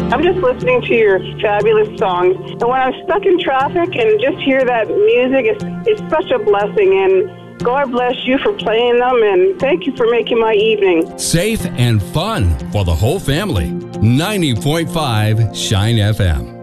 I'm just listening to your fabulous songs. And when I'm stuck in traffic and just hear that music, it's such a blessing. And God bless you for playing them. And thank you for making my evening safe and fun for the whole family. 90.5 Shine FM.